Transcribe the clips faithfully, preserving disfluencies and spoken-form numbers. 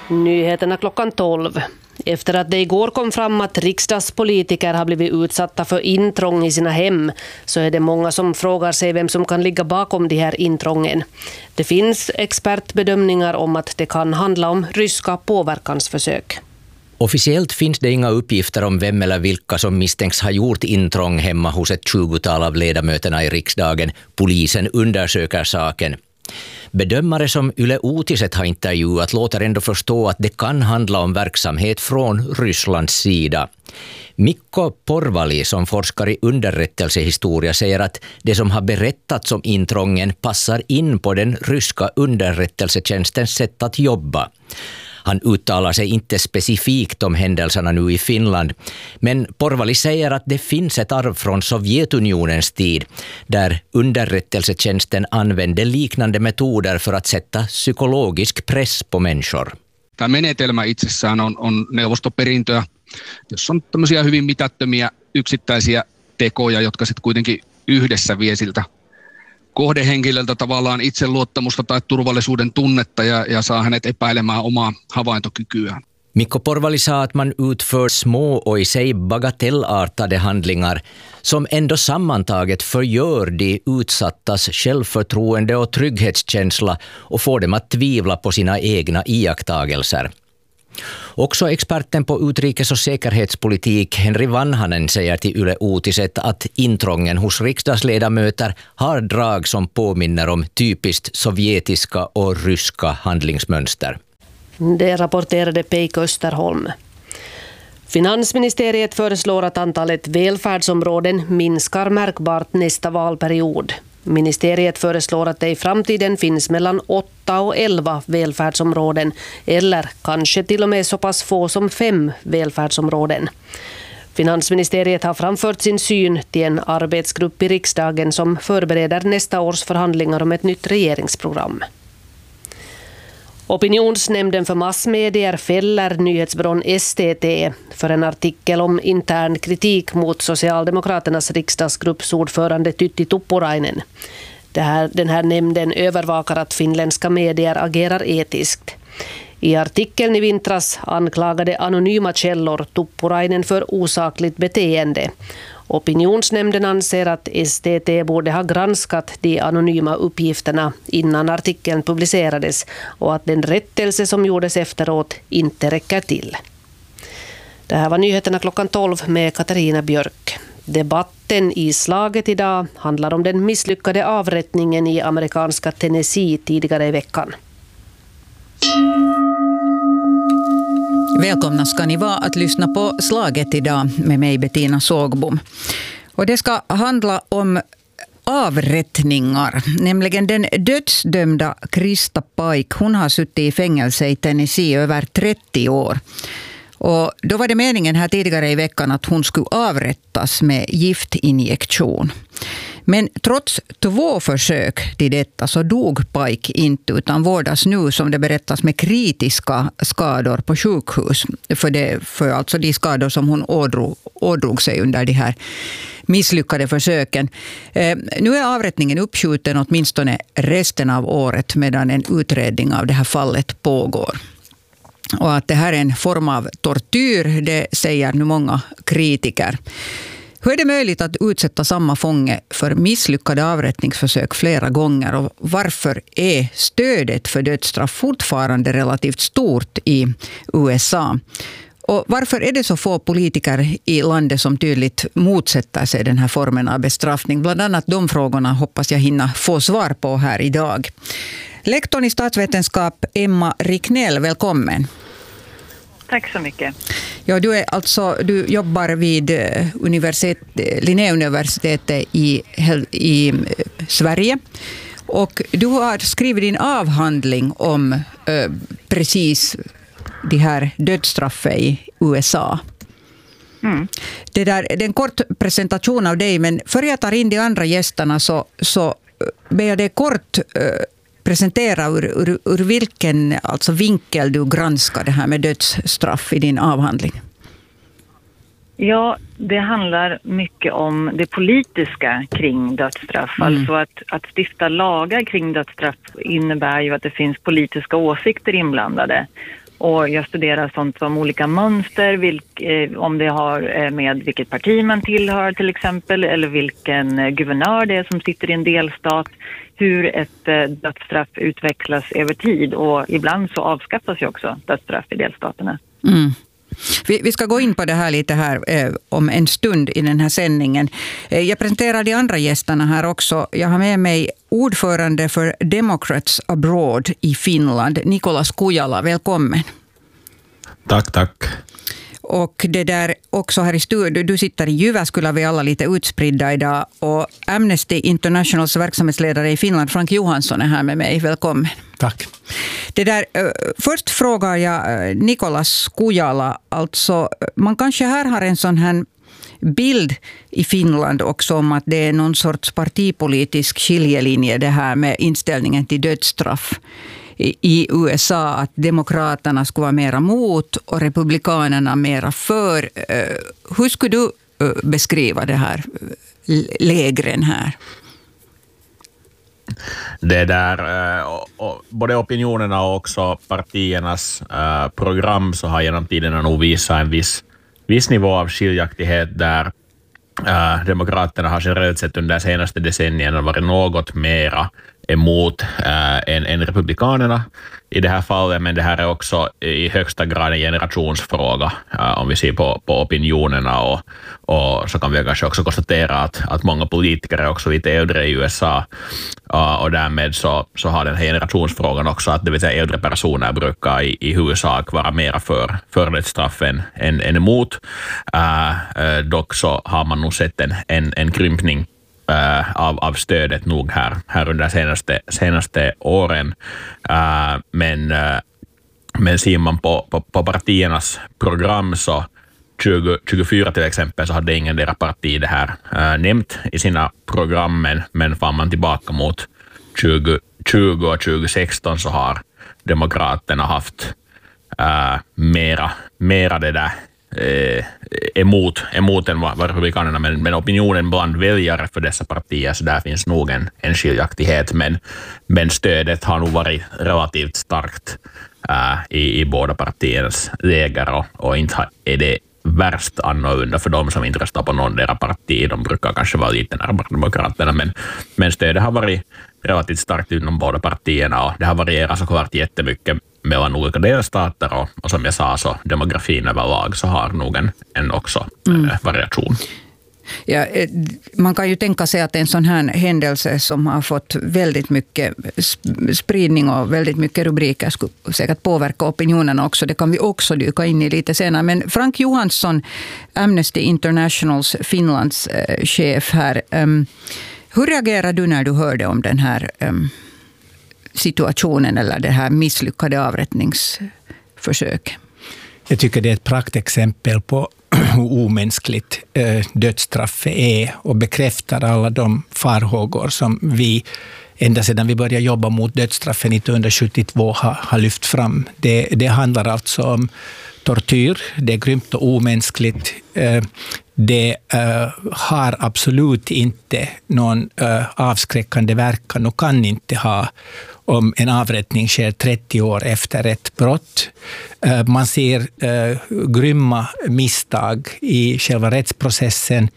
Nyheterna klockan tolv. Efter att det igår kom fram att riksdagspolitiker har blivit utsatta för intrång i sina hem så är det många som frågar sig vem som kan ligga bakom de här intrången. Det finns expertbedömningar om att det kan handla om ryska påverkansförsök. Officiellt finns det inga uppgifter om vem eller vilka som misstänks ha gjort intrång hemma hos ett tjugotal av ledamöterna i riksdagen. Polisen undersöker saken. Bedömare som Yle Uutiset har intervjuat låter ändå förstå att det kan handla om verksamhet från Rysslands sida. Mikko Porvali som forskar i underrättelsehistoria säger att det som har berättats om intrången passar in på den ryska underrättelsetjänstens sätt att jobba. Han uttalar sig inte specifikt om händelserna nu i Finland, men Porvali säger att det finns ett arv från Sovjetunionens tid där underrättelsetjänsten använde liknande metoder för att sätta psykologisk press på människor. Tämä menetelmä itsessään on, on neuvostoperintöä, jossa on tämmöisiä hyvin mitättömiä yksittäisiä tekoja, jotka sitten kuitenkin yhdessä vie siltä kohdehenkilöltä tavallaan itseluottamusta tai turvallisuuden tunnetta ja, ja saa hänet epäilemään omaa havaintokykyään. Mikko Porvali sa att man utför små och i sig bagatellartade handlingar som ändå sammantaget förgör de utsattas självförtroende och trygghetskänsla och får dem att tvivla på sina egna iakttagelser. Också experten på utrikes- och säkerhetspolitik Henri Vanhanen säger till Yle Uutiset att intrången hos riksdagsledamöter har drag som påminner om typiskt sovjetiska och ryska handlingsmönster. Det rapporterade Peik Österholm. Finansministeriet föreslår att antalet välfärdsområden minskar märkbart nästa valperiod. Ministeriet föreslår att det i framtiden finns mellan åtta och elva välfärdsområden eller kanske till och med så pass få som fem välfärdsområden. Finansministeriet har framfört sin syn till en arbetsgrupp i riksdagen som förbereder nästa års förhandlingar om ett nytt regeringsprogram. Opinionsnämnden för massmedier fäller nyhetsbyrån S T T för en artikel om intern kritik mot Socialdemokraternas riksdagsgrupps ordförande Tytti Tuppurainen. Det här, den här nämnden övervakar att finländska medier agerar etiskt. I artikeln i vintras anklagade anonyma källor Tuppurainen för osakligt beteende. Opinionsnämnden anser att S T T borde ha granskat de anonyma uppgifterna innan artikeln publicerades och att den rättelse som gjordes efteråt inte räcker till. Det här var nyheterna klockan tolv med Katarina Björk. Debatten i slaget idag handlar om den misslyckade avrättningen i amerikanska Tennessee tidigare i veckan. Välkomna ska ni vara att lyssna på Slaget idag med mig Bettina Sågbom. Och det ska handla om avrättningar, nämligen den dödsdömda Krista Pike. Hon har suttit i fängelse i Tennessee över trettio år. Och då var det meningen här tidigare i veckan att hon skulle avrättas med giftinjektion. Men trots två försök till detta så dog Pike inte utan vårdas nu som det berättas med kritiska skador på sjukhus. För, det, för alltså de skador som hon ådrog, ådrog sig under de här misslyckade försöken. Eh, nu är avrättningen uppskjuten åtminstone resten av året medan en utredning av det här fallet pågår. Och att det här är en form av tortyr, det säger nu många kritiker. Hur är det möjligt att utsätta samma fånge för misslyckade avrättningsförsök flera gånger och varför är stödet för dödsstraff fortfarande relativt stort i U S A? Och varför är det så få politiker i landet som tydligt motsätter sig den här formen av bestraffning? Bland annat de frågorna hoppas jag hinna få svar på här idag. Lektorn i statsvetenskap Emma Riknell, välkommen. Tack så mycket. Ja, du, är alltså, du jobbar vid universitet, Linnéuniversitetet i, i Sverige och du har skrivit din avhandling om eh, precis de här dödsstraffen i U S A. Mm. Det, där, det är en kort presentation av dig, men för jag tar in de andra gästerna så, så ber jag dig kort eh, presentera ur, ur, ur vilken alltså vinkel du granskar det här med dödsstraff i din avhandling. Ja, det handlar mycket om det politiska kring dödsstraff. Mm. Alltså att, att stifta lagar kring dödsstraff innebär ju att det finns politiska åsikter inblandade. Och jag studerar sånt som olika mönster, vilk, eh, om det har eh, med vilket parti man tillhör till exempel, eller vilken eh, guvernör det är som sitter i en delstat, hur ett eh, dödsstraff utvecklas över tid, och ibland så avskaffas ju också dödsstraff i delstaterna. Mm. Vi, vi ska gå in på det här lite här eh, om en stund i den här sändningen. Eh, jag presenterar de andra gästerna här också. Jag har med mig ordförande för Democrats Abroad i Finland, Nikolas Kujala. Välkommen. Tack, tack. Och det där också här i studion, du sitter i Jyväskylä, vi är alla lite utspridda idag. Och Amnesty Internationals verksamhetsledare i Finland, Frank Johansson, är här med mig. Välkommen. Tack. Det där, först frågar jag Nikolas Kujala, alltså man kanske här har en sån här bild i Finland också om att det är någon sorts partipolitisk skiljelinje det här med inställningen till dödsstraff i U S A, att demokraterna skulle vara mera mot och republikanerna mera för. Hur skulle du beskriva det här lägren här? Det där, både opinionerna och också partiernas program så har genom tiden nog visat en viss, viss nivå av skiljaktighet där demokraterna har generellt sett under senaste decennierna varit något mera emot äh, än, än republikanerna i det här fallet, men det här är också i högsta grad en generationsfråga äh, om vi ser på, på opinionerna, och, och så kan vi kanske också konstatera att, att många politiker är också lite äldre i U S A uh, och därmed så, så har den här generationsfrågan också, att det vill säga äldre personer brukar i, i huvudsak vara mera för, för dödsstraffen än, än emot. Uh, uh, dock så har man nog sett en, en, en krympning Uh, av, av stödet nog här, här under senaste, senaste åren. Uh, men, uh, men ser man på, på, på partiernas program så tjugo tjugofyra till exempel så hade ingen deras parti det här uh, nämnt i sina program, men, men fan man tillbaka mot tjugo tjugo och tjugo sexton så har demokraterna haft uh, mera, mera det där Eh, emot, emot än vad republikanerna, men, men opinionen bland väljare för dessa partier, så där finns nog en, en skiljaktighet, men, men stödet har nog varit relativt starkt äh, i, i båda partiernas läger, och, och inte är det värst annorlunda för de som inte röstar på någon deras parti. De brukar kanske vara lite närmare demokraterna, men, men stödet har varit relativt starkt inom båda partierna, och det har varierat såklart jättemycket mellan olika delstater, och, och som jag sa så demografin överlag så har nog en, en också mm. eh, variation. Ja, man kan ju tänka sig att en sån här händelse som har fått väldigt mycket spridning och väldigt mycket rubriker skulle säkert påverka opinionen också. Det kan vi också dyka in i lite senare. Men Frank Johansson, Amnesty Internationals Finlands eh, chef här. Um, hur reagerar du när du hörde om den här um, situationen eller det här misslyckade avrättningsförsök? Jag tycker det är ett praktexempel på hur omänskligt dödsstraffet är, och bekräftar alla de farhågor som vi ända sedan vi började jobba mot dödsstraffen nittonhundrasjuttiotvå har, har lyft fram. Det, det handlar alltså om tortyr, det är grymt och omänskligt. Det har absolut inte någon avskräckande verkan och kan inte ha om en avrättning sker trettio år efter ett brott. Man ser uh, grymma misstag i själva rättsprocessen.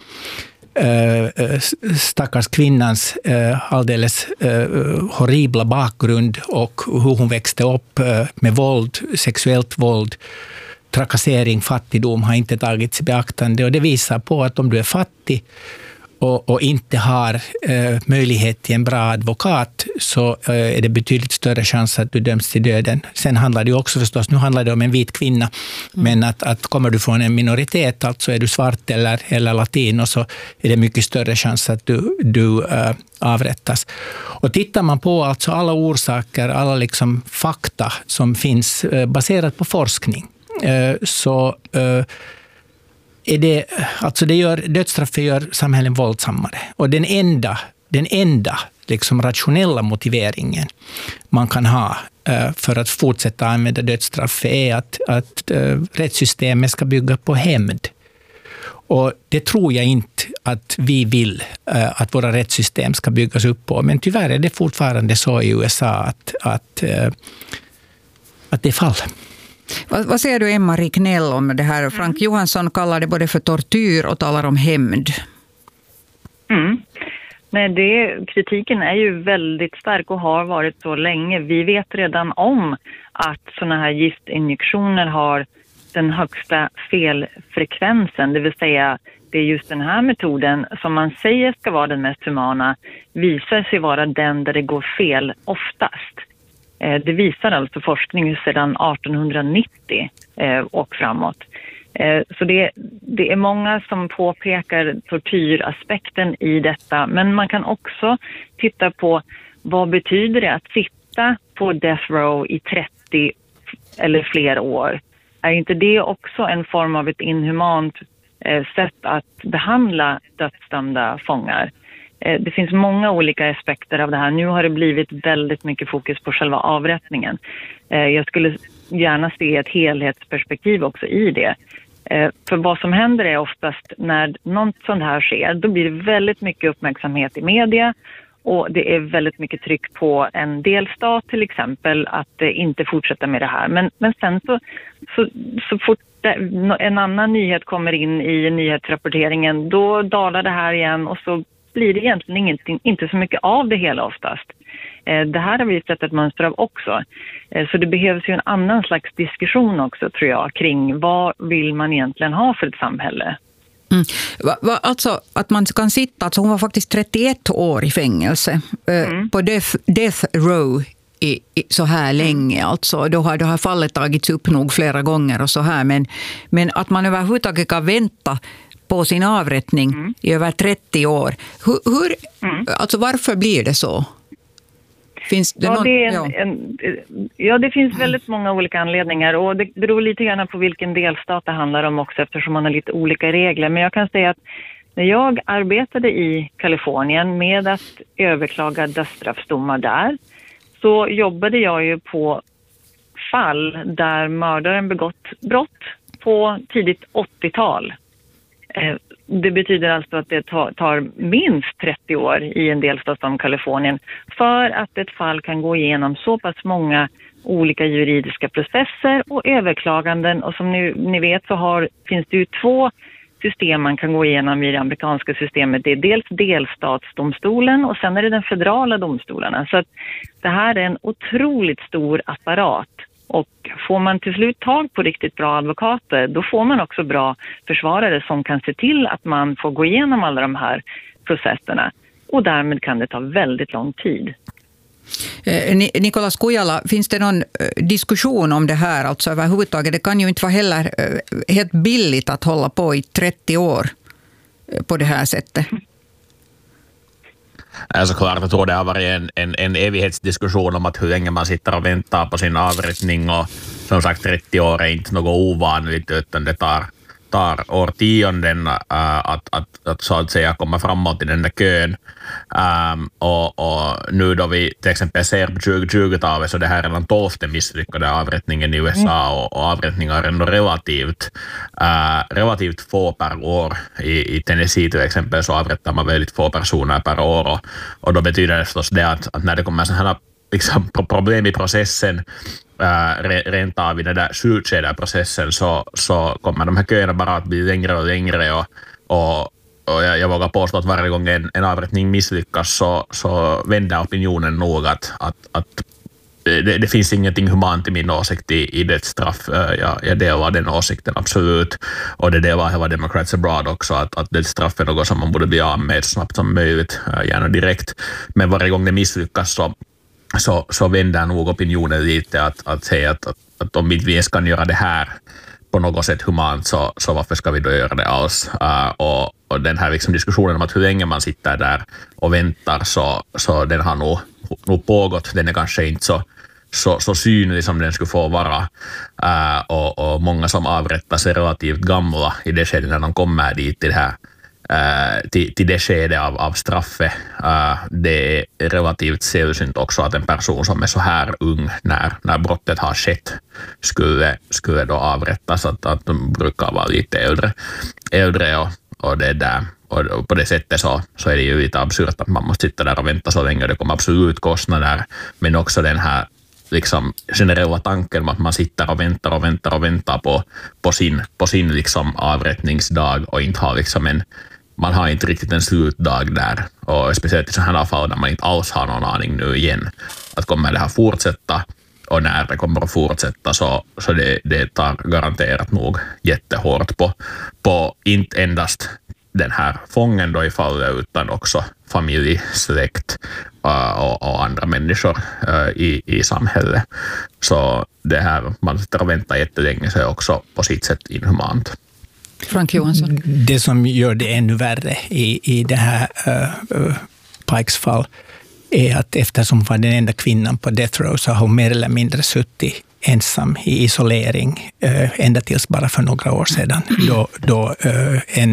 Uh, stackars kvinnans uh, alldeles uh, horribla bakgrund och hur hon växte upp uh, med våld, sexuellt våld, trakassering, fattigdom har inte tagits i beaktande. Och det visar på att om du är fattig och, och inte har eh, möjlighet till en bra advokat, så eh, är det betydligt större chans att du döms till döden. Sen handlar det också förstås, nu handlar det om en vit kvinna, mm. men att, att kommer du från en minoritet, alltså är du svart eller, eller latino, så är det mycket större chans att du, du eh, avrättas. Och tittar man på alltså alla orsaker, alla liksom fakta som finns eh, baserat på forskning, eh, så eh, är det, alltså det gör, dödsstraffet gör samhällen våldsammare. Och den enda, den enda liksom rationella motiveringen man kan ha uh, för att fortsätta använda dödsstraffet är att, att uh, rättssystemet ska bygga på hämnd. Och det tror jag inte att vi vill uh, att våra rättssystem ska byggas upp på. Men tyvärr är det fortfarande så i U S A att, att, uh, att det faller. Vad, vad säger du, Emma Ricknell, om det här? Frank mm. Johansson kallar det både för tortyr och talar om hämnd. Mm. Nej, det, kritiken är ju väldigt stark och har varit så länge. Vi vet redan om att såna här giftinjektioner har den högsta felfrekvensen, det vill säga det är just den här metoden som man säger ska vara den mest humana visar sig vara den där det går fel oftast. Det visar alltså forskning sedan arton nittio och framåt. Så det, det är många som påpekar tortyraspekten i detta, men man kan också titta på vad betyder det att sitta på death row i trettio eller fler år. Är inte det också en form av ett inhumant eh, sätt att behandla dödsdömda fångar? Eh, det finns många olika aspekter av det här. Nu har det blivit väldigt mycket fokus på själva avrättningen. Eh, jag skulle gärna se ett helhetsperspektiv också i det. Eh, för vad som händer är oftast när något sånt här sker, då blir det väldigt mycket uppmärksamhet i media. Och det är väldigt mycket tryck på en delstat till exempel att eh, inte fortsätta med det här. Men, men sen så, så, så fort det, en annan nyhet kommer in i nyhetsrapporteringen, då dalar det här igen och så blir det egentligen ingenting, inte så mycket av det hela oftast. Eh, det här har vi sett ett mönster av också. Eh, så det behövs ju en annan slags diskussion också, tror jag, kring vad vill man egentligen ha för ett samhälle. Mm. Va, va, alltså att man kan sitta, alltså hon var faktiskt trettioett år i fängelse mm. eh, på death, death row i, i, så här länge, alltså då har det här fallet tagits upp nog flera gånger och så här, men, men att man överhuvudtaget kan vänta på sin avrättning mm. i över trettio år. Hur, hur mm. alltså varför blir det så? Finns det ja, någon, det är en, ja. En, ja, det finns väldigt många olika anledningar och det beror lite grann på vilken delstat det handlar om också, eftersom man har lite olika regler. Men jag kan säga att när jag arbetade i Kalifornien med att överklaga dödsstraffsdomar där, så jobbade jag ju på fall där mördaren begått brott på tidigt åttiotal. Det betyder alltså att det tar minst trettio år i en delstat som Kalifornien för att ett fall kan gå igenom så pass många olika juridiska processer och överklaganden. Och som ni, ni vet så har, finns det ju två system man kan gå igenom i det amerikanska systemet. Det är dels delstatsdomstolen och sen är det den federala domstolarna. Så att det här är en otroligt stor apparat. Och får man till slut tag på riktigt bra advokater, då får man också bra försvarare som kan se till att man får gå igenom alla de här processerna. Och därmed kan det ta väldigt lång tid. Eh, Nicolas Kujala, finns det någon eh, diskussion om det här? Alltså överhuvudtaget, det kan ju inte vara heller eh, helt billigt att hålla på i trettio år eh, på det här sättet. Alltså klart, jag tror det har varit en, en, en evighetsdiskussion om att hur länge man sitter och väntar på sin avrättning, och som sagt trettio år är inte något ovanligt, utan det tar, tar årtionden äh, att, att, att så att säga komma framåt i den där kön. Um, och, och nu då vi till exempel ser på tjugo-tjugotalet, så det här är den tolfte misslyckade avrättningen i U S A, och, och avrättningar är ändå relativt, uh, relativt få per år. I, I Tennessee till exempel så avrättar man väldigt få personer per år, och, och då betyder det förstås det att, att när det kommer sådana här liksom, problem i processen, Uh, rent av i den där slutskedarprocessen, så, så kommer de här köerna bara att bli längre och längre, och, och, och jag, jag vågar påstå att varje gång en, en avrättning misslyckas så, så vänder opinionen nog att, att, att det, det finns ingenting humant i min åsikt i, i det straff. Uh, jag, jag delar den åsikten absolut, och det delar hela Democrats Abroad också, att, att det straff är något som man borde bli av med så snabbt som möjligt, uh, gärna direkt, men varje gång det misslyckas så Så, så vänder nog opinionen lite att, att säga att, att, att om vi inte ens kan göra det här på något sätt humant, så, så varför ska vi då göra det alls? Uh, och, och den här liksom diskussionen om att hur länge man sitter där och väntar, så, så den har nog, nog pågått. Den är kanske inte så, så, så synlig som den skulle få vara. Uh, och, och många som avrättas är relativt gamla i det skedet när de kommer dit till det här. Uh, till, till det skede av, av straffet. Uh, det är relativt sällsynt också att en person som är så här ung när, när brottet har skett skulle, skulle då avrättas, att, att de brukar vara lite äldre, äldre och, och, det där, och, och på det sättet så, så är det ju lite absurt att man måste sitta där och vänta så länge. Det kommer absolut kostnader, men också den här liksom generella tanken om att man sitter och väntar och väntar och väntar på, på sin, på sin liksom avrättningsdag och inte har liksom en, man har inte riktigt en slutdag där, och speciellt i sådana fall där man inte alls har någon aning nu igen att kommer det här fortsätta, och när det kommer att fortsätta så, så det, det tar garanterat nog jättehårt på, på inte endast den här fången då i fallet, utan också familj, släkt uh, och, och andra människor uh, i, i samhället. Så det här, man sitter och väntar jättelänge, så är också på sitt sätt inhumant. Frank Johansson. Det som gör det ännu värre i, i det här uh, uh, Pikes fall är att eftersom hon var den enda kvinnan på death row så har hon mer eller mindre suttit ensam i isolering uh, ända tills bara för några år sedan då, då uh, en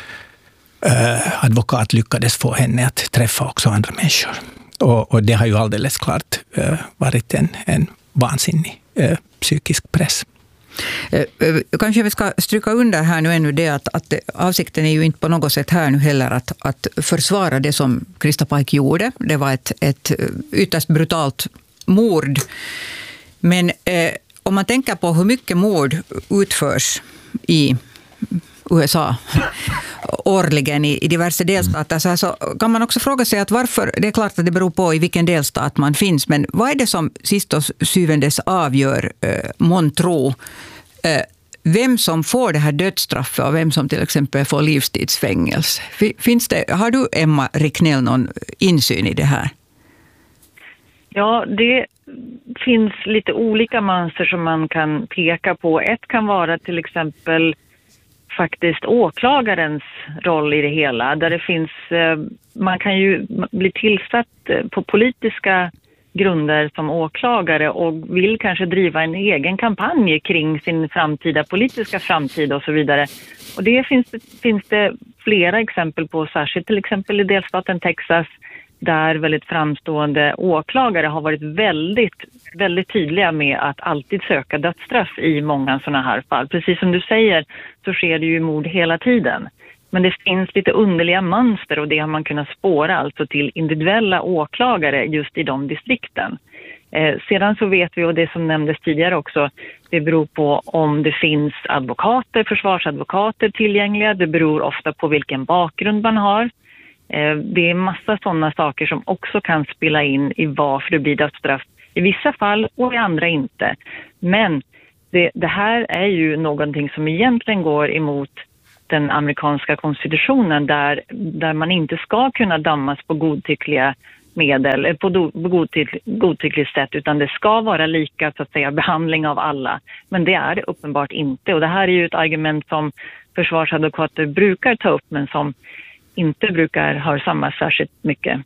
uh, advokat lyckades få henne att träffa också andra människor. Och, och det har ju alldeles klart uh, varit en, en vansinnig uh, psykisk press. Kanske vi ska stryka under här nu ännu det att, att avsikten är ju inte på något sätt här nu heller att, att försvara det som Krista Pike gjorde. Det var ett, ett ytterst brutalt mord. Men eh, om man tänker på hur mycket mord utförs i U S A årligen i, i diverse delstater, så, här, så kan man också fråga sig att varför, det är klart att det beror på i vilken delstat man finns, men vad är det som sist och syvendes avgör eh, månntro eh, vem som får det här dödsstraffet och vem som till exempel får livstidsfängelse? Finns det, har du, Emma Ricknell, någon insyn i det här? Ja, det finns lite olika mönster som man kan peka på. Ett kan vara till exempel faktiskt åklagarens roll i det hela, där det finns, man kan ju bli tillsatt på politiska grunder som åklagare och vill kanske driva en egen kampanj kring sin framtida politiska framtid och så vidare. Och det finns, finns det flera exempel på, särskilt till exempel i delstaten Texas, där väldigt framstående åklagare har varit väldigt, väldigt tydliga med att alltid söka dödsstraff i många sådana här fall. Precis som du säger så sker det ju mord hela tiden. Men det finns lite underliga mönster och det har man kunnat spåra alltså till individuella åklagare just i de distrikten. Eh, sedan så vet vi, och det som nämndes tidigare också, det beror på om det finns advokater, försvarsadvokater tillgängliga. Det beror ofta på vilken bakgrund man har. Det är massa sådana saker som också kan spela in i varför det blir dödsstraff i vissa fall och i andra inte. Men det, det här är ju någonting som egentligen går emot den amerikanska konstitutionen, där, där man inte ska kunna dammas på godtyckliga medel, på, do, på godtyckligt, godtyckligt sätt, utan det ska vara lika, så att säga, behandling av alla. Men det är det uppenbart inte, och det här är ju ett argument som försvarsadvokater brukar ta upp, men som inte brukar ha samma särskilt mycket.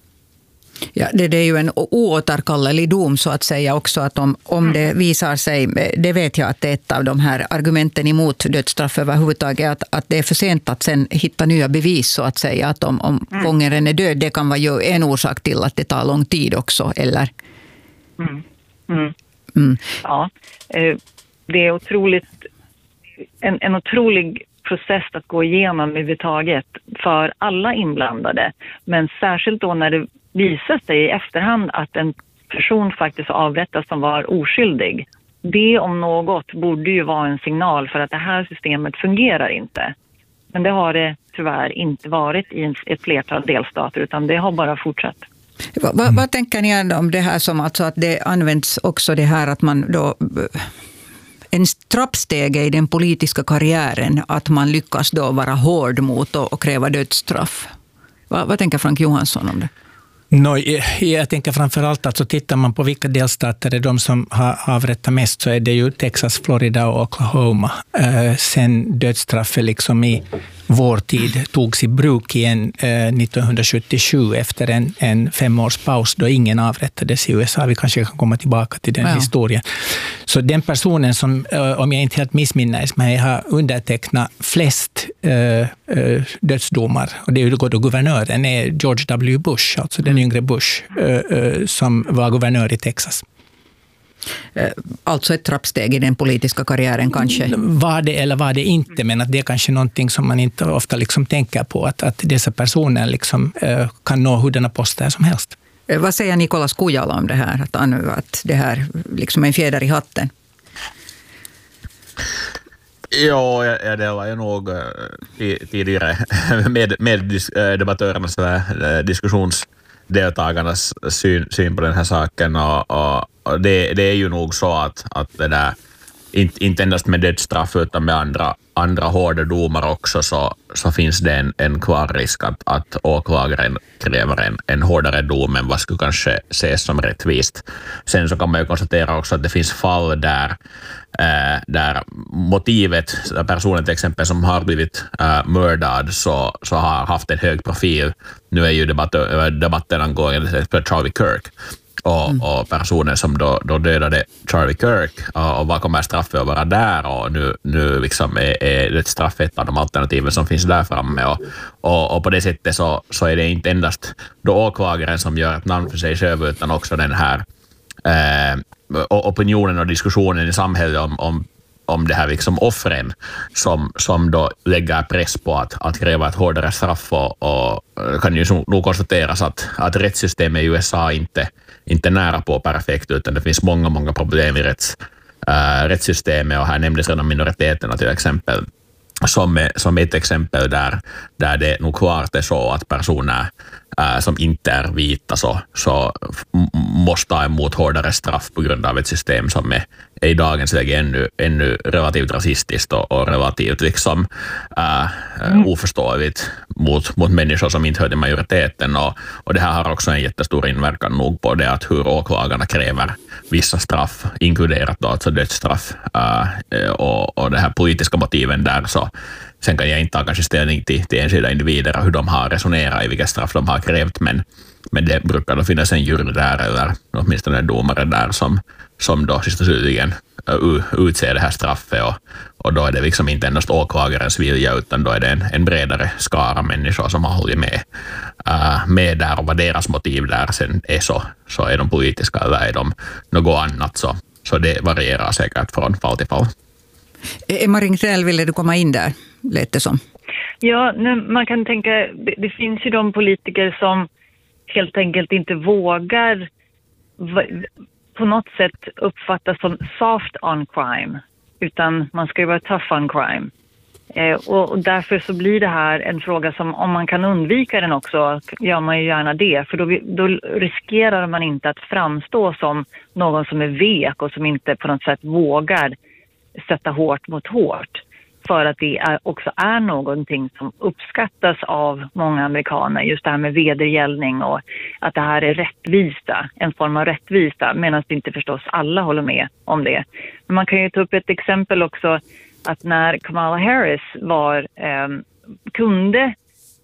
Ja, det, det är ju en oåterkallelig dom så att säga också, att om, om det visar sig, det vet jag att det är ett av de här argumenten emot dödsstraff överhuvudtaget, att, att det är för sent att sen hitta nya bevis så att säga, att om, om mm. fångaren är död, det kan vara ju en orsak till att det tar lång tid också, eller? Mm. Mm. Mm. Ja, det är otroligt, en, en otrolig process att gå igenom överhuvudtaget för alla inblandade, men särskilt då när det visar sig i efterhand att en person faktiskt avrättas som var oskyldig. Det om något borde ju vara en signal för att det här systemet fungerar inte. Men det har det tyvärr inte varit i ett flertal delstater, utan det har bara fortsatt. Vad, vad, vad tänker ni om det här som alltså att det används också det här att man då en trappsteg i den politiska karriären, att man lyckas då vara hård mot och, och kräva dödsstraff? Vad, vad tänker Frank Johansson om det? No, jag tänker framförallt att så tittar man på vilka delstater är de som har avrättat mest, så är det ju Texas, Florida och Oklahoma. Eh, sen dödsstraffet liksom i vår tid togs i bruk igen eh, nittonhundrasjuttiosju efter en, en femårs paus då ingen avrättades i U S A. Vi kanske kan komma tillbaka till den ja. historien. Så den personen som, eh, om jag inte helt missminner mig, har undertecknat flest eh, dödsdomar, och det är ju då guvernören är George W. Bush, alltså den yngre Bush, eh, eh, som var guvernör i Texas. Alltså ett trappsteg i den politiska karriären kanske? Var det eller var det inte, men att det är kanske någonting som man inte ofta liksom tänker på, att, att dessa personer liksom, uh, kan nå hurdana poster som helst. Vad säger Nicolas Kujala om det här? Att, att det här liksom är en fjäder i hatten? Ja, jag, jag delar ju nog tidigare med, med debattörernas diskussionsdeltagarnas syn, syn på den här saken. Och, och, och det, det är ju nog så att, att det där, inte, inte endast med dödsstraff utan med andra, andra hårda domar också, så, så finns det en, en kvar risk att, att åklagaren kräver en, en hårdare dom än vad skulle kanske ses som rättvist. Sen så kan man ju konstatera också att det finns fall där Äh, där motivet, personen till exempel som har blivit äh, mördad så, så har haft en hög profil. Nu är ju debatt, debatten angående Charlie Kirk och, mm. och personen som då, då dödade Charlie Kirk, och, och vad kommer straffet att vara där, och nu, nu liksom är, är det straff ett av de alternativen som finns där framme, och, och, och på det sättet så, så är det inte endast då åklagaren som gör ett namn för sig själv, utan också den här äh, opinionen och diskussionen i samhället om, om, om det här liksom offren som, som då lägger press på att, att kräva ett hårdare straff, och, och kan ju nog konstateras att, att rättssystemet i U S A inte, inte nära på perfekt, utan det finns många, många problem i rätts, äh, rättssystemet, och här nämndes redan minoriteterna till exempel som, som ett exempel där, där det nog klart är så att personer äh, som inte är vita så, så måste ta emot hårdare straff på grund av ett system som är, är i dagens läge ännu, ännu relativt rasistiskt och, och relativt liksom, äh, mm. oförståeligt mot, mot människor som inte hör till majoriteten. Och, och det här har också en jättestor inverkan nog på det att hur åklagarna kräver vissa straff, inkluderat då alltså dödsstraff, äh, och, och det här politiska motiven där. Så sen kan jag inte ta kanske ställning till, till enskilda individer hur de har resonerat, i vilka straff de har krävt, men, men det brukar då finnas en jury där, eller åtminstone en domare där som, som då sist och slutligen utser det här straffet, och, och då är det liksom inte endast åklagarens vilja, utan då är det en, en bredare skara människor som har hållit med, uh, med där, och vad deras motiv där sen är, så, så är de politiska eller är de något annat, så, så det varierar säkert från fall till fall. Emma Ringtrell, ville du komma in där, lät det som? Ja, nu, man kan tänka, det, det finns ju de politiker som helt enkelt inte vågar v- på något sätt uppfattas som soft on crime, utan man ska ju vara tough on crime. Eh, och, och därför så blir det här en fråga som, om man kan undvika den också, gör man ju gärna det, för då, då riskerar man inte att framstå som någon som är vek och som inte på något sätt vågar sätta hårt mot hårt, för att det är, också är någonting som uppskattas av många amerikaner, just det här med vedergällning och att det här är rättvisa, en form av rättvisa, medan det inte förstås alla håller med om det. Men man kan ju ta upp ett exempel också, att när Kamala Harris var, eh, kunde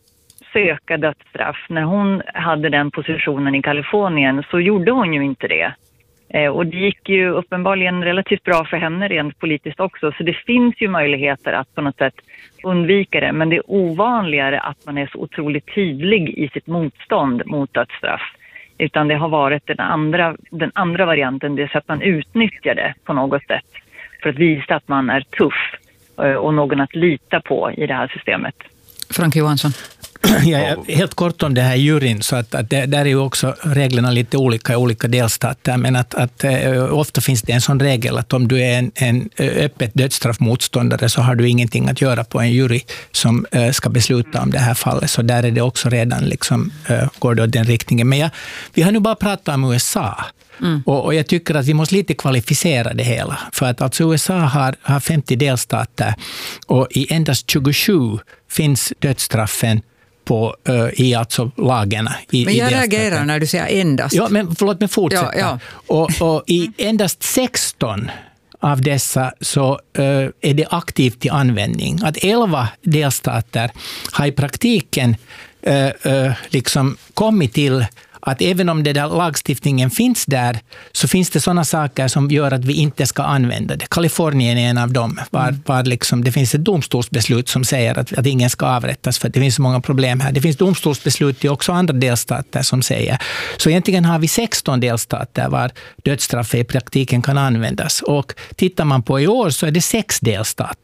söka dödsstraff, när hon hade den positionen i Kalifornien, så gjorde hon ju inte det. Och det gick ju uppenbarligen relativt bra för henne rent politiskt också. Så det finns ju möjligheter att på något sätt undvika det. Men det är ovanligare att man är så otroligt tydlig i sitt motstånd mot dödsstraff. Utan det har varit den andra, den andra varianten, det är så att man utnyttjar det på något sätt. För att visa att man är tuff och någon att lita på i det här systemet. Frank Johansson. Ja, helt kort om det här juryn, så att, att det, där är ju också reglerna lite olika i olika delstater, men att, att äh, ofta finns det en sån regel att om du är en, en öppet dödsstraffmotståndare så har du ingenting att göra på en jury som äh, ska besluta om det här fallet, så där är det också redan liksom, äh, går det åt den riktningen. Men ja, vi har nu bara pratat om U S A. Mm. Och, och jag tycker att vi måste lite kvalificera det hela. För att alltså U S A har, har femtio delstater och i endast tjugosju finns dödsstraffen på, uh, i alltså lagarna. I, men jag i reagerar när du säger endast. Ja, men förlåt mig fortsätta. Ja, ja. Och, och i endast sexton av dessa så uh, är det aktivt i användning. Att elva delstater har i praktiken uh, uh, liksom kommit till att även om det där lagstiftningen finns där, så finns det sådana saker som gör att vi inte ska använda det. Kalifornien är en av dem. Var, var liksom, det finns ett domstolsbeslut som säger att, att ingen ska avrättas för att det finns så många problem här. Det finns domstolsbeslut i också andra delstater som säger. Så egentligen har vi sexton delstater var dödsstraff i praktiken kan användas. Och tittar man på i år så är det sex delstater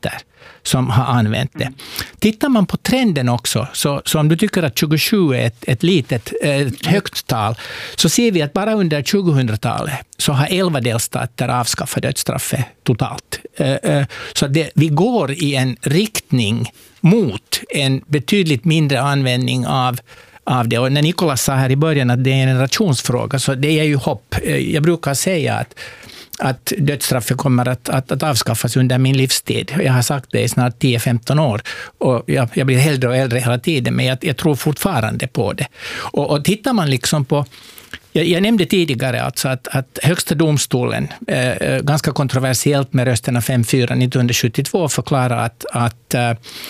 som har använt det. Tittar man på trenden också, så, så om du tycker att tjugosju är ett, ett litet, ett högt tal, så ser vi att bara under tjugohundratalet så har elva delstater avskaffat dödsstraffet totalt. Så det, vi går i en riktning mot en betydligt mindre användning av av det. Och när Nicolas sa här i början att det är en generationsfråga, så det är ju hopp. Jag brukar säga att, att dödsstraffet kommer att, att, att avskaffas under min livstid. Jag har sagt det i snart tio femton år och jag, jag blir äldre och äldre hela tiden, men jag, jag tror fortfarande på det. Och, och tittar man liksom på Jag, jag nämnde tidigare alltså att, att högsta domstolen, eh, ganska kontroversiellt med rösterna fem fyra nittonhundrasjuttiotvå, förklarade att, att eh,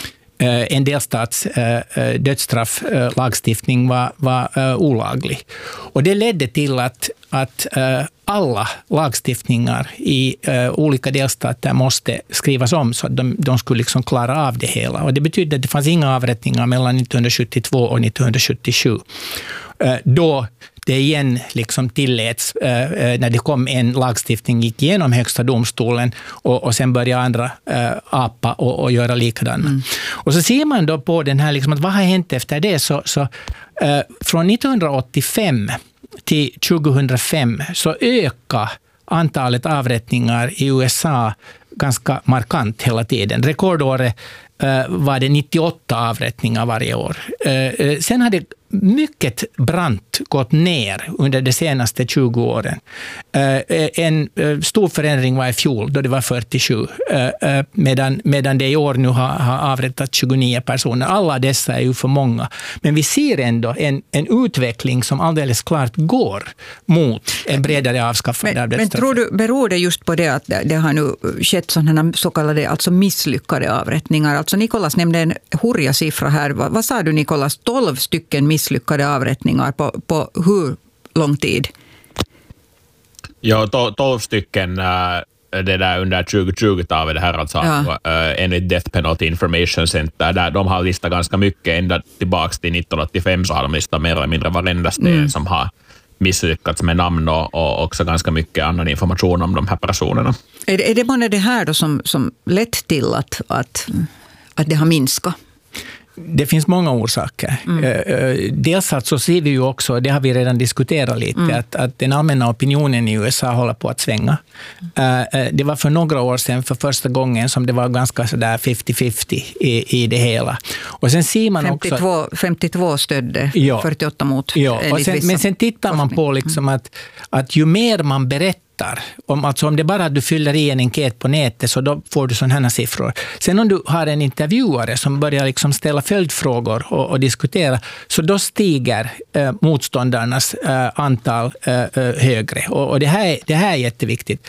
en delstats eh, dödsstrafflagstiftning var, var eh, olaglig. Och det ledde till att, att eh, alla lagstiftningar i eh, olika delstater måste skrivas om så att de, de skulle liksom klara av det hela. Och det betyder att det fanns inga avrättningar mellan nittonhundrasjuttiotvå och nittonhundrasjuttiosju. Eh, då det igen liksom tilläts eh, när det kom en lagstiftning gick igenom högsta domstolen och, och sen började andra eh, apa och, och göra likadant. Mm. Och så ser man då på den här liksom att vad har hänt efter det, så, så eh, från nittonhundraåttiofem till tjugohundrafem så ökar antalet avrättningar i U S A ganska markant hela tiden. Rekordåret eh, var det nittioåtta avrättningar varje år. Eh, sen har det mycket brant gått ner under de senaste tjugo åren. Eh, en eh, stor förändring var i fjol då det var fyrtiosju, eh, medan, medan det i år nu har, har avrättat tjugonio personer. Alla dessa är ju för många. Men vi ser ändå en, en utveckling som alldeles klart går mot en bredare avskaffande av dödsstraffet. Men tror du, beror det just på det att det har nu skett sådana så kallade alltså misslyckade avrättningar? Alltså Nicolas nämnde en hurja siffra här. Vad, vad sa du Nicolas? tolv stycken misslyckade avrättningar på, på hur lång tid? Ja, tolv stycken äh, det där under tjugohundra-talet, det här alltså ja. äh, enligt Death Penalty Information Center, där de har listat ganska mycket ända tillbaka till nittonhundraåttiofem, så har de listat mer eller mindre varenda sten mm. som har misslyckats med namn och, och också ganska mycket annan information om de här personerna. Är det, är det bara det här då som, som lett till att, att, att det har minskat? Det finns många orsaker. Mm. Dels att så ser vi ju också, det har vi redan diskuterat lite, mm. att, att den allmänna opinionen i U S A håller på att svänga. Mm. Det var för några år sedan för första gången som det var ganska sådär femtio femtio i, i det hela. Och sen ser man femtiotvå, också... femtiotvå stödde, ja. fyrtioåtta mot. Ja. Och sen, men sen tittar man på liksom att, att ju mer man berättar Om, alltså om det bara du fyller i en enkät på nätet, så då får du sådana här siffror. Sen om du har en intervjuare som börjar liksom ställa följdfrågor och, och diskutera, så då stiger eh, motståndarnas eh, antal eh, högre. Och, och det, här, det här är jätteviktigt.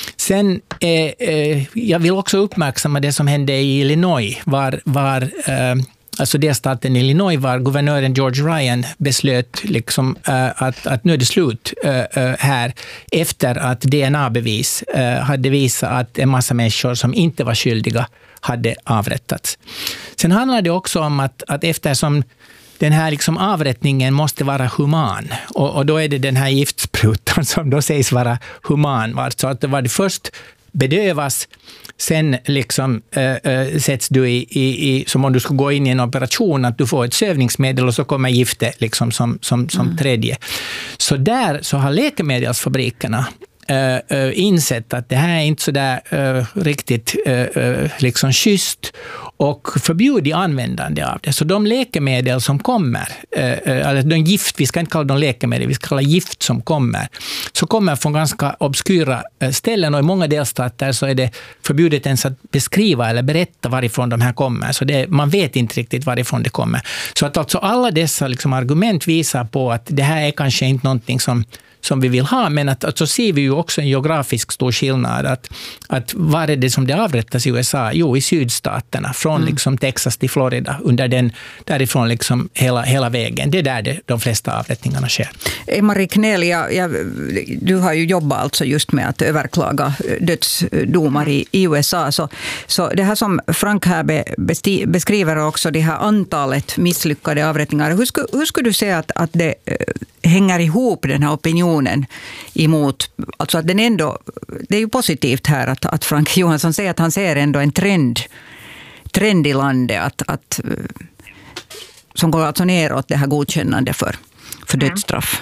Sen eh, eh, jag vill också uppmärksamma det som hände i Illinois, var, var eh, alltså delstaten Illinois, var guvernören George Ryan beslöt liksom, uh, att, att nu är det slut uh, uh, här, efter att D N A-bevis uh, hade visat att en massa människor som inte var skyldiga hade avrättats. Sen handlar det också om att, att eftersom den här liksom avrättningen måste vara human, och, och då är det den här giftsprutan som då sägs vara human. Så att det var det först bedövas, sen liksom äh, sätts du i, i, i, som om du skulle gå in i en operation, att du får ett sövningsmedel och så kommer giftet liksom som, som, som mm. tredje. Så där så har läkemedelsfabrikerna äh, äh, insett att det här är inte så där äh, riktigt äh, liksom schysst, och förbjudit användande av det. Så de läkemedel som kommer, eller de gift, vi ska inte kalla dem läkemedel, vi ska kalla gift som kommer, så kommer från ganska obskyra ställen, och i många delstater så är det förbjudet ens att beskriva eller berätta varifrån de här kommer. Så det, man vet inte riktigt varifrån det kommer. Så att alltså alla dessa liksom argument visar på att det här är kanske inte någonting som som vi vill ha, men att, att så ser vi ju också en geografisk stor skillnad, att, att var är det som det avrättas i U S A? Jo, i sydstaterna, från mm. liksom Texas till Florida, under den, därifrån liksom hela, hela vägen. Det är där det, de flesta avrättningarna sker. Marie Knell, jag, jag, du har ju jobbat alltså just med att överklaga dödsdomar i, i U S A, så, så det här som Frank här be, besti, beskriver också, det här antalet misslyckade avrättningar, hur skulle, hur skulle du säga att, att det hänger ihop, den här opinionen emot, alltså att den ändå, det är ju positivt här att, att Frank Johansson säger att han ser ändå en trend trend i landet att, att, som går alltså neråt det här godkännande för, för dödsstraff?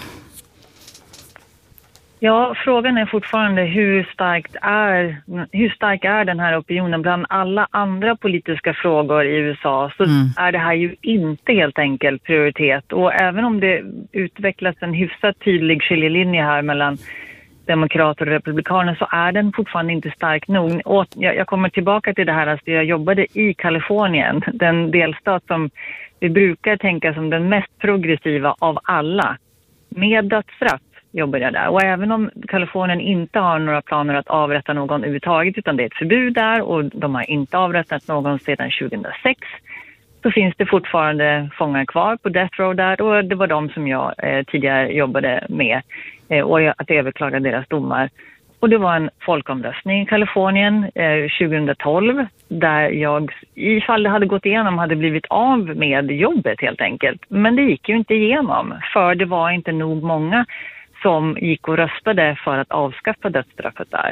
Ja, frågan är fortfarande hur starkt är, hur stark är den här opinionen bland alla andra politiska frågor i U S A, så mm. är det här ju inte helt enkelt prioritet. Och även om det utvecklas en hyfsat tydlig skiljelinje här mellan demokrater och republikaner, så är den fortfarande inte stark nog. Och jag kommer tillbaka till det här, alltså jag jobbade i Kalifornien, den delstat som vi brukar tänka som den mest progressiva av alla, med dödsstraff. Jobbar jag där. Och även om Kalifornien inte har några planer att avrätta någon överhuvudtaget, utan det är ett förbud där och de har inte avrättat någon sedan tjugohundrasex, så finns det fortfarande fångar kvar på Death Row där, och det var de som jag eh, tidigare jobbade med eh, och att överklaga deras domar. Och det var en folkomröstning i Kalifornien eh, tjugohundratolv där jag, ifall det hade gått igenom, hade blivit av med jobbet helt enkelt. Men det gick ju inte igenom, för det var inte nog många som gick och röstade för att avskaffa dödsstraffet där.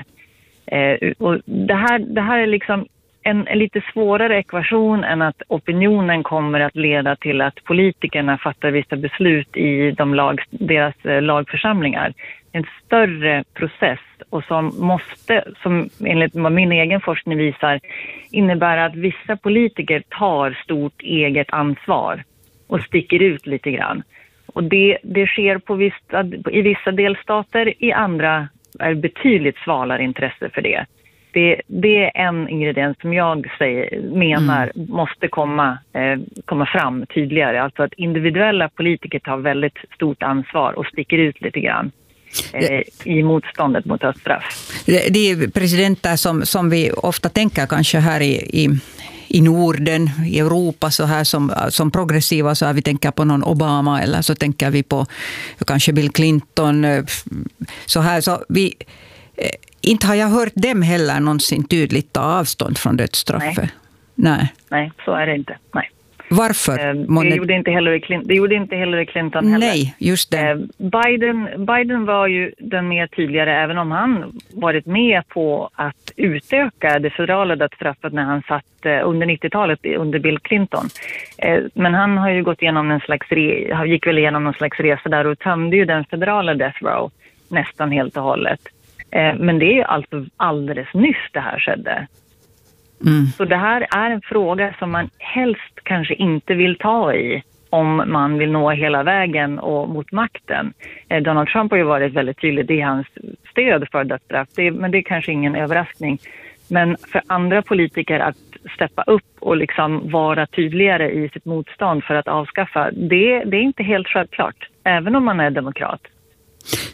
Eh, och det, här, det här är liksom en, en lite svårare ekvation än att opinionen kommer att leda till att politikerna fattar vissa beslut i de lag, deras eh, lagförsamlingar. En större process, och som måste, som enligt vad min egen forskning visar, innebär att vissa politiker tar stort eget ansvar och sticker ut lite grann. Och det, det sker på vissa, i vissa delstater, i andra är betydligt svalare intresse för det. Det, det är en ingrediens som jag säger, menar mm. måste komma, eh, komma fram tydligare. Alltså att individuella politiker tar väldigt stort ansvar och sticker ut lite grann eh, i motståndet mot dödsstraff. Det, det är presidenter som, som vi ofta tänker kanske här i... i... i Norden, i Europa så här som, som progressiva, så här vi tänker på någon Obama, eller så tänker vi på kanske Bill Clinton så här, så vi inte har jag hört dem heller någonsin tydligt ta avstånd från dödsstraffet. Nej. Nej. Nej, så är det inte. Nej. Varför? Det gjorde inte Hillary Clinton, det gjorde inte Hillary Clinton heller. Nej, just det. Biden, Biden var ju den mer tydligare, även om han varit med på att utöka det federala dödsstraffet när han satt under nittiotalet under Bill Clinton. Men han har ju gått igenom en slags re, gick väl igenom någon slags resa där och tömde ju den federala death row nästan helt och hållet. Men det är ju alltså alldeles nyss det här skedde. Mm. Så det här är en fråga som man helst kanske inte vill ta i om man vill nå hela vägen och mot makten. Eh, Donald Trump har ju varit väldigt tydlig i hans stöd för dödsstraff, det, men det är kanske ingen överraskning. Men för andra politiker att steppa upp och liksom vara tydligare i sitt motstånd för att avskaffa, det, det är inte helt självklart, även om man är demokrat.